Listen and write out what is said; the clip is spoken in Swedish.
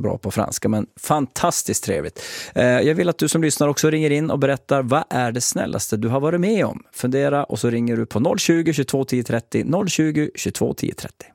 bra på franska, men fantastiskt trevligt. Jag vill att du som lyssnar också ringer in och berättar vad är det snällaste du har varit med om. Fundera och så ringer du på 020 22 10 30, 020 22 10 30.